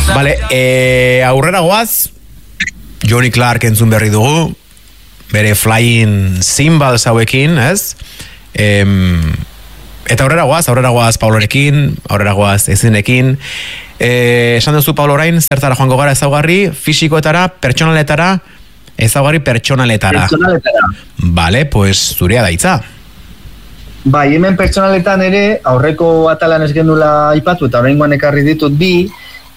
Vale, aurrera goaz, Johnny Clark entzun berri dugu, bere Flying Cymbals hauekin, ez? Eta aurrera goaz Paulorekin, aurrera goaz ezinekin. Esan duzu, Paulo, orain, zertara joango gara ezaugarri, fisikoetara, pertsonaletara, ezaugarri pertsonaletara. Vale, pues zurea daitza. Bai, hemen pertsonaletan ere, aurreko atalan ez gendula aipatu, eta oraingoan ekarri ditut bi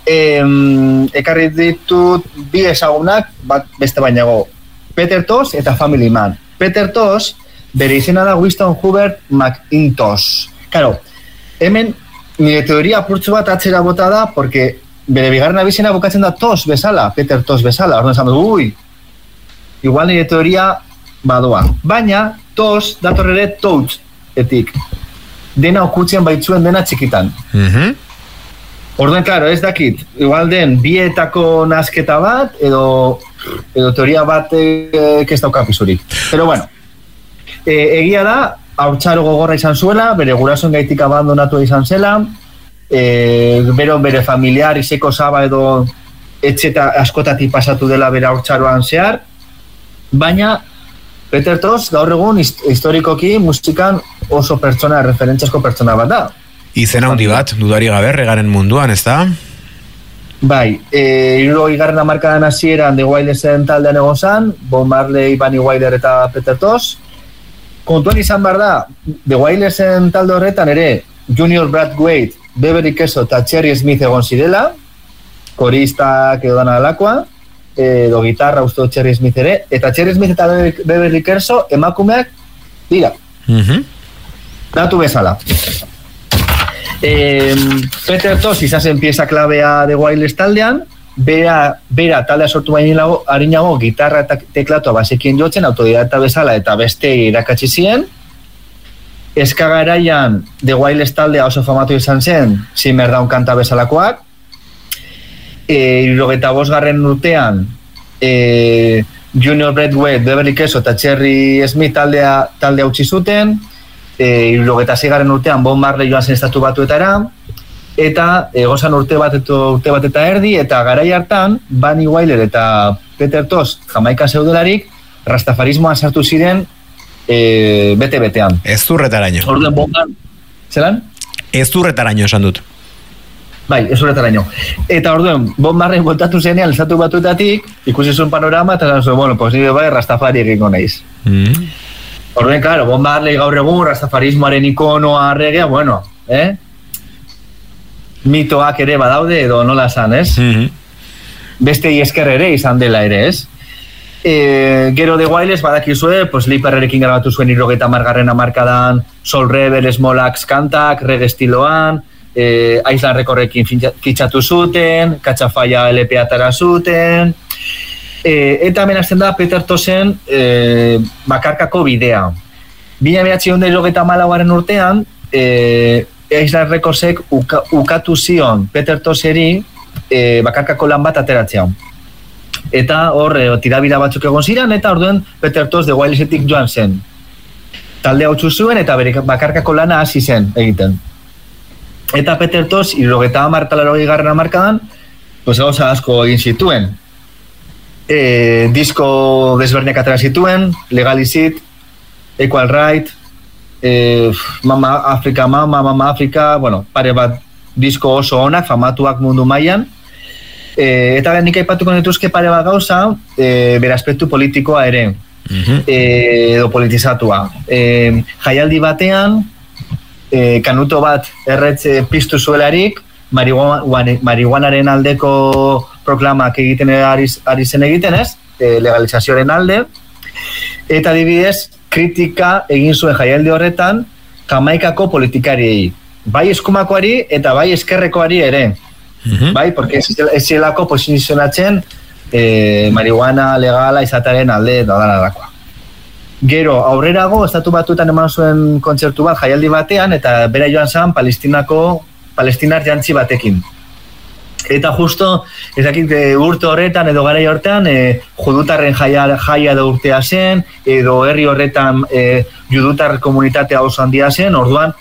ezagunak, bat beste bainago, Peter Tosh eta Family Man. Peter Tosh, bere izena da Winston Hubert McIntosh. Claro, hemen nire teoria apurtzu bat atzera bota da, porque bere bigarren abizena bukatzen da Tosh bezala, Peter Tosh bezala, orduan esan du, igual nire teoria badoa. Baina, Tosh dator ere Touch etik. Dena okutzen baitzuen dena txikitan. Orduan, claro, ez dakit, igual den bietako nazketa bat, edo teoria bat ez dauka pisurik. Pero bueno, egia da, haurtzaro gogorra izan zuela, bere gurasoen gaitik abandonatu izan zela, bere familiar izeko zaba edo etxeta askotatik pasatu dela bere haurtzaroan zehar, baina Peter Tosh gaur egun historikoki musikan oso pertsona, referentziasko pertsona bat da. Izen handi bat, dudari gabe, regaren munduan, ez da? Bai, 60. hamarkadan hasieran The Wailesen taldean egon zan, Bob Marley, Bunny Wilder eta Peter Tosh. Kontuan izan behar da, The Wailesen talde horretan ere Junior Brad Wade, Beverly Kesso eta Cherry Smith egon zirela, koristak edo dana alakoa, edo gitarra uste Cherry Smith ere, eta Cherry Smith eta Beverly Kesso emakumeak dira. Datu bezala. Peter Tosh izan zen pieza klabea de Wailers taldean, bera taldea sortu baino harinago gitarra eta teklatua basekien jotzen, autodidakta bezala eta beste irakatsi zien. Eska garaian de Wailers taldea oso famatu izan zen, Simmer Down kanta bezalakoak. 75. urtean Junior Brad Wade, Beverly Kesso eta Cherry Smith taldea utzi zuten. 76. urtean Bob Marley joan zen estatu batuetara, eta gozan urte bat eta erdi, eta garai hartan Bunny Wilder eta Peter Tosh Jamaikan zeudelarik rastafarismoan sartu ziren bete-betean. Ez zurretaraino. Orduan bongan, zelan? Ez zurretaraino esan dut. Bai, ez zurretaraino. Eta orduan, Bob Marley voltatu zenean estatu batuetatik, ikusi zuen panorama, eta zuen, bueno, pues nire bai rastafari egingo naiz. Orduan, claro, Bob Marley gaur egun, rastafarismoaren ikonoa regea, bueno, mitoak ere badaude edo nola esan, ez? Beste esker ere izan dela ere, ez? Gero The Wailers badakizue, pues Lee Perrerekin grabatu zuen 70. hamarkadan Soul Rebel, Small Axe kantak, reggae estiloan, Island Recordrekin fitxatu zuten, Katxafaia LP atara zuten, eta hemen hasten da Peter Toshen bakarkako bidea. 1994 urtean, Island Recordsek ukatu zion Peter Tosheri bakarkako lan bat ateratzea. Eta hor tirabira batzuk egon ziren, eta orduen Peter Tosh The Wailesetik joan zen. Taldea utzu zuen eta bere bakarkako lana hasi zen egiten. Eta Peter Tosh 70 eta 80 hamarkadan pues gauza asko egin zituen. Disko desberdinak atera zituen, Legalizit, Equal Right, Mama Africa, bueno, pare bat disko oso onak, famatuak mundu mailan. Eta nik aipatuko nituzke pare bat gauza, bere aspektu politikoa ere, edo politizatua. Jaialdi batean, kanuto bat erretz piztu zuelarik, marihuanaren aldeko proklamak egiten ari zen egiten, ez? Legalizazioaren alde. Eta adibidez, kritika egin zuen jaialdi horretan Jamaikako politikariei. Bai eskumakoari eta bai eskerrekoari ere. Bai, porque ez zelako posizionatzen marihuana legala izataren alde dodalakoa. Gero, aurrerago, estatu batuetan eman zuen kontzertu bat jaialdi batean, eta bera joan zen palestinar jantzi batekin. Eta justo, ez dakit urte horretan edo garai horretan, judutarren jaia edo urtea zen, edo herri horretan judutar komunitatea oso handia zen, orduan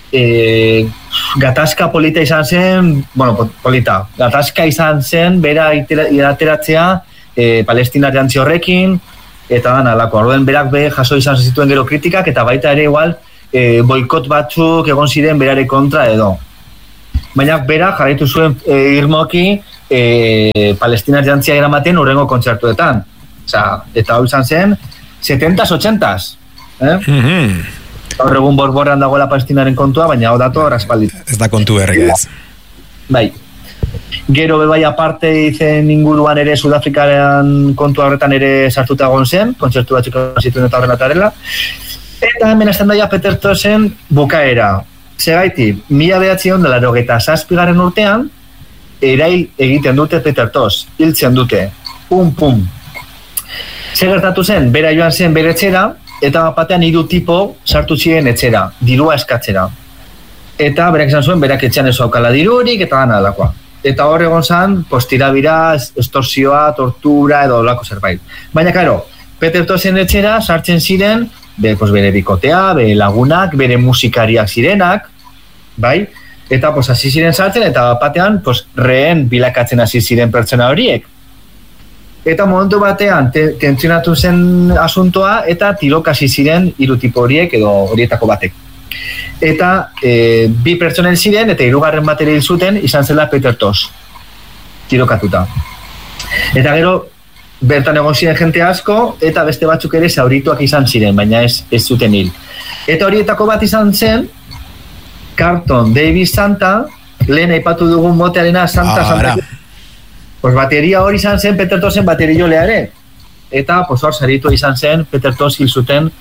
gatazka polita izan zen, gatazka izan zen, bera ateratzea Palestinar jantzi horrekin, eta dan alako. Orduen berak jaso izan zituen gero kritikak, eta baita ere igual boikot batzuk egon ziren berare kontra edo. Baina berak jarraitu zuen irmoki Palestinar jantzia eramaten urrengo kontzertuetan. Eta hau izan zen 70s, 80s. Gaur egun borborran dagoela Palestinaren kontua, baina hau dato raspaldit. Ez da kontu berri ez. Bai. Gero bebai aparte izen inguruan ere Sudafrikaren kontua horretan ere sartuta egon zen, kontzertu batzuk zituen eta horren atarela. Eta hemen azten daia Peter Tossen bukaera. Segaitik, 1987 urtean, erail egiten dute Peter Tosh, hiltzen dute. Pum. Ze gertatu zen, bera joan zen bere etxera, eta batean 3 tipo sartu ziren etxera, dirua eskatzera. Eta berak izan zuen, berak etxean ez aukala dirurik, eta gana alakoa. Eta hor egon zen, tirabira, extorsioa, tortura, edo olako zerbait. Baina, karo, Peter Tossen etxera sartzen ziren, bere bikotea, bere lagunak, bere musikariak zirenak, bai? Eta hasi ziren sartzen, eta batean rehen bilakatzen hasi ziren pertsona horiek. Eta momentu batean tentsionatu zen asuntoa, eta tirokasi ziren 3 tipo horiek edo horietako batek. Eta 2 pertsonen ziren, eta 3. bat ere hil zuten, izan zela Peter Tosh, tirokatuta. Eta gero, bertan egon ziren jente asko, eta beste batzuk ere zaurituak izan ziren, baina ez zuten hil. Eta horietako bat izan zen, Carlton Davis Santa, lehen aipatu dugun motearena Santa. Bateria hori izan zen Peter Tossen bateriolea ere. Eta hor zaritu izan zen Peter Tosh hil zuten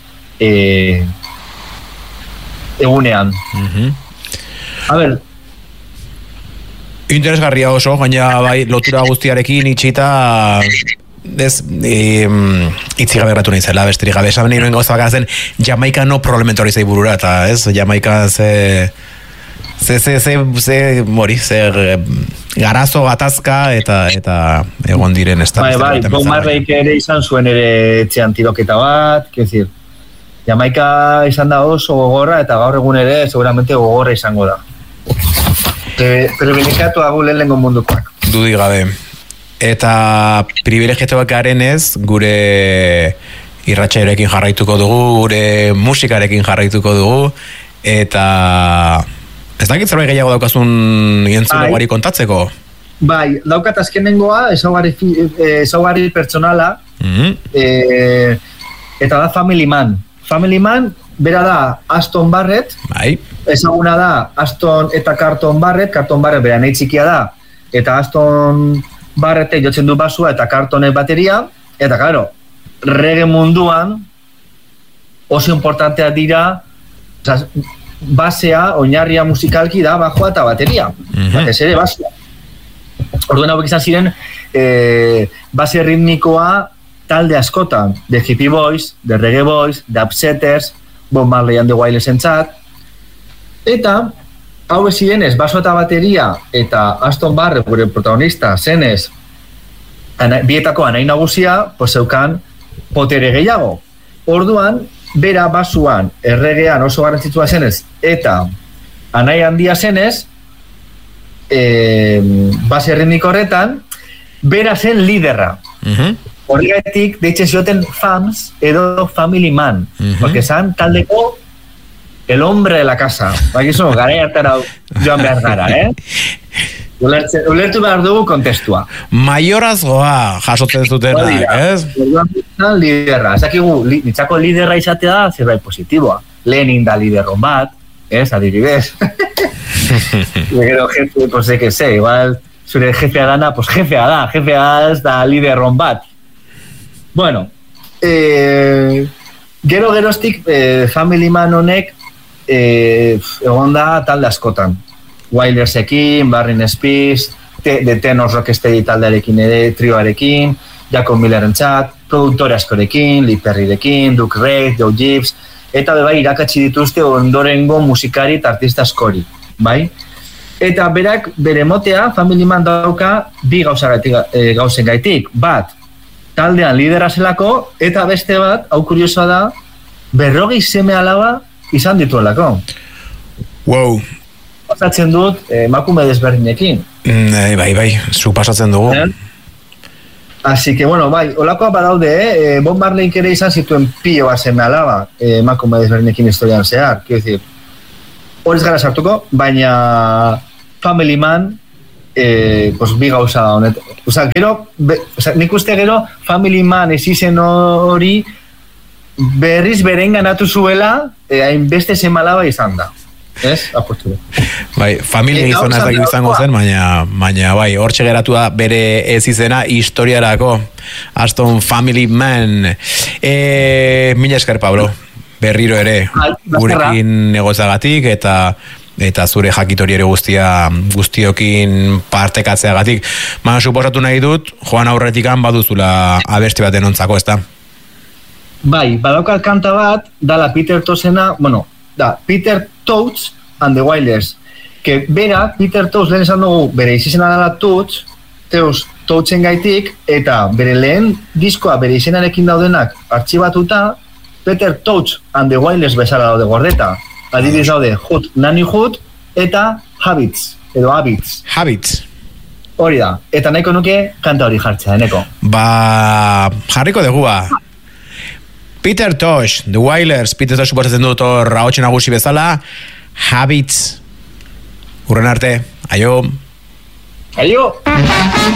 egunean. A ber, interesgarria oso, gaina bai lotura guztiarekin itxita itzigabe erratu nahi zela, besterik gabe esan nahi nuen gauza bakazen Jamaika no probablemente hori zei burura, eta ez, Jamaika ze garazo gatazka eta egon diren bai, Bob Marleyk ere izan zuen ere etxean tiroketa bat, kezir, Jamaika izan da oso gogorra, eta gaur egun ere seguramente gogorra izango da. Privilegiatu agu lehenengo mundukoak. Dudi gabe. Eta privilegiatuak garen ez, gure irratsaiorekin jarraituko dugu, gure musikarekin jarraituko dugu, eta ez dakit zerbait gehiago daukazun entzulogari kontatzeko? Bai, daukat azkenengoa, ezaugarri pertsonala, eta da Family Man. Family Man, bera da Aston Barrett, bai. Ezaguna da Aston eta Carlton Barrett bera nahi txikia da, eta Aston Barrettek jotzen du basua eta Carltonek bateria, eta claro, reggae munduan oso importantea dira, basea, oinarria musikalki da bajoa eta bateria, ez ere basea. Orduan hauek izan ziren base ritmikoa talde askotan, The Hippie Boys, The Reggae Boys, The Upsetters, Bob Marley and the Wailers entzat, eta hau zirenez, baso eta bateria eta Aston Barrett, gure protagonista, zenez, bietako anai nagusia, zeukan potere gehiago. Orduan, bera basuan, erregean oso garrantzitsua zenez, eta anai handia zenez, base ritmiko horretan, bera zen liderra. Horregatik, deitzen zioten FAMS edo Family Man, porque zan taldeko el hombre de la casa. Bakizu, gara hartara joan behar gara, Ulertu behar dugu kontestua. Maiorazgoa jasotzen zutenak, ez? Liderra. Ezakigu, nitzako liderra izatea da zerbait positiboa. Lenin da liderron bat, ez, adibidez. Gero jefe, pues que sé, igual zure jefea dana, pues jefea ez da liderron bat. Bueno, geroztik Family Man honek egon da talde askotan. Wailersekin, Barrin Spears, The Tenors Rocksteady taldearekin ere, trioarekin, Jacob Milleren txat, produktore askorekin, Lee Perryrekin, Duke Reid, Joe Gibbs, eta bebai irakatsi dituzte ondorengo musikari eta artista askori, bai? Eta berak, bere motea, Family Man dauka bi gauzen gaitik. Bat, taldean lidera zelako, eta beste bat, hau kuriosoa da, 40 seme alaba izan dituelako. Wow. Pasatzen dut, emakume desberdinekin. Bai, zu pasatzen dugu. Así que, bueno, bai, olakoa badaude, Bob Marley ere izan zituen pio seme alaba, emakume desberdinekin historian zehar. Quiero decir, horiz gara sartuko, baina Family Man, pues bi gauza honet. Nik uste gero Family Man ez izen hori berriz beren ganatu zuela, hainbeste semalaba izan da. Ez? Apostu. Bai, familia izan ez dakit izango zen, baina bai, hortxe geratu da bere ez izena historiarako. Aston Family Man. Mila esker, Pablo. Berriro ere, gurekin negozagatik eta zure jakitori ere guztiokin partekatzeagatik. Suposatu nahi dut, joan aurretikan baduzula abesti baten ontzako, ez da? Bai, badaukat kanta bat, dala Peter Toshena, Peter Tosh and the Wailers. Que bera, Peter Tosh lehen esan dugu, bere izizena dala Tosh, Toshen gaitik, eta bere lehen diskoa bere izenarekin daudenak artxibatuta, Peter Tosh and the Wailers bezala daude gordeta. Adibidez daude Hood, Nanny Hood, eta Habits, edo Habits. Habits. Hori da, eta nahiko nuke kanta hori jartzea, neko. Jarriko dugu Peter Tosh, The Wailers, Peter Tosh suposatzen dut hor ahotsen nagusi bezala, Habits. Urren arte, aio. Aio.